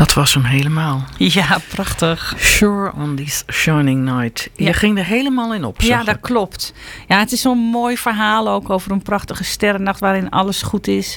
Dat was hem helemaal. Ja, prachtig. Sure on this shining night. Je ging er helemaal in op. Ja, dat klopt. Ja, het is zo'n mooi verhaal ook over een prachtige sterrennacht waarin alles goed is.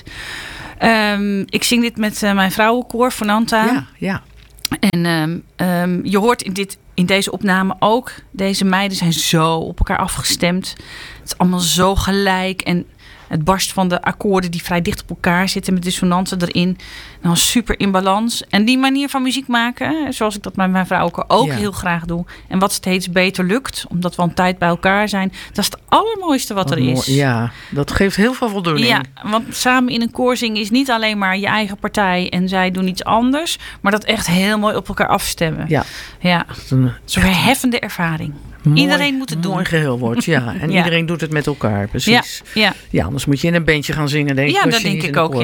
Ik zing dit met mijn vrouwenkoor, Fonanta. Ja. En je hoort in deze opname ook, deze meiden zijn zo op elkaar afgestemd. Het is allemaal zo gelijk en het barst van de akkoorden die vrij dicht op elkaar zitten met dissonanten erin. Dan super in balans. En die manier van muziek maken, zoals ik dat met mijn vrouw ook heel graag doe. En wat steeds beter lukt, omdat we een tijd bij elkaar zijn. Dat is het allermooiste wat er is. Ja, dat geeft heel veel voldoening. Ja, want samen in een koor zingen is niet alleen maar je eigen partij en zij doen iets anders. Maar dat echt heel mooi op elkaar afstemmen. Ja. Zo'n verheffende ervaring. Iedereen moet het doen. Mooi geheel wordt, ja. En iedereen doet het met elkaar, precies. Ja, anders moet je in een bandje gaan zingen, denk ik. Ja, dat denk ik ook,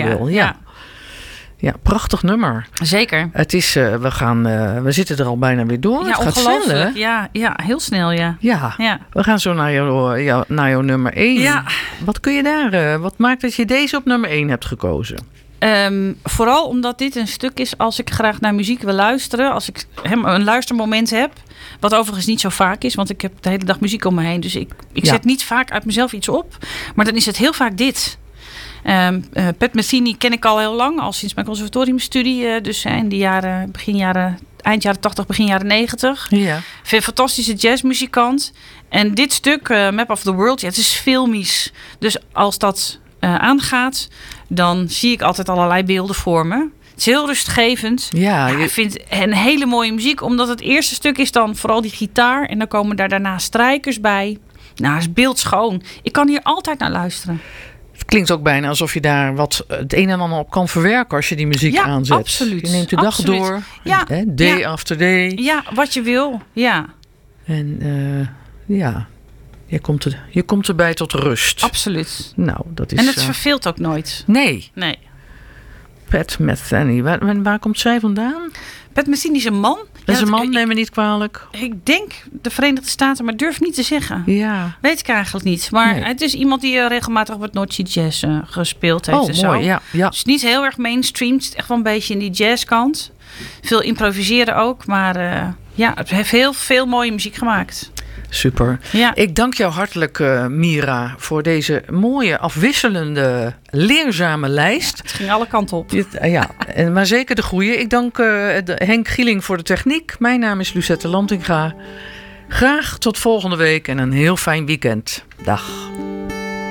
Ja, prachtig nummer. Zeker. Het is, we zitten er al bijna weer door. Ja, het gaat snel, hè? Ja, heel snel, ja. We gaan zo naar jouw nummer 1. Ja. Wat kun je daar, wat maakt dat je deze op nummer 1 hebt gekozen? Vooral omdat dit een stuk is als ik graag naar muziek wil luisteren. Als ik een luistermoment heb. Wat overigens niet zo vaak is, want ik heb de hele dag muziek om me heen. Dus ik zet niet vaak uit mezelf iets op. Maar dan is het heel vaak dit. Pat Metheny ken ik al heel lang, al sinds mijn conservatoriumstudie. Dus in de eind jaren 80, begin jaren 90. Ja. Een fantastische jazzmuzikant. En dit stuk, Map of the World, het is filmisch. Dus als dat aangaat, dan zie ik altijd allerlei beelden voor me. Het is heel rustgevend. Ja, ik vind een hele mooie muziek, omdat het eerste stuk is dan vooral die gitaar. En dan komen daar daarna strijkers bij. Nou, het is beeldschoon. Ik kan hier altijd naar luisteren. Het klinkt ook bijna alsof je daar wat het een en ander op kan verwerken als je die muziek aanzet. Absoluut. Je neemt de dag door. Ja. Day after day. Ja, wat je wil. Ja. En je komt erbij tot rust. Absoluut. Nou, dat is. En het verveelt ook nooit. Nee. Pat Metheny. Waar komt zij vandaan? Pat Metheny is een man. Dat is een man, neem me niet kwalijk. Ik denk de Verenigde Staten, maar durf niet te zeggen. Ja. Weet ik eigenlijk niet. Maar het is iemand die regelmatig op het North Sea Jazz gespeeld heeft. Oh, mooi. Ja. Dus niet heel erg mainstream. Het is echt wel een beetje in die jazzkant. Veel improviseren ook. Maar het heeft heel veel mooie muziek gemaakt. Super. Ja. Ik dank jou hartelijk, Mira, voor deze mooie, afwisselende, leerzame lijst. Het ging alle kanten op. Maar zeker de goede. Ik dank Henk Gieling voor de techniek. Mijn naam is Lucette Lantinga. Graag tot volgende week en een heel fijn weekend. Dag.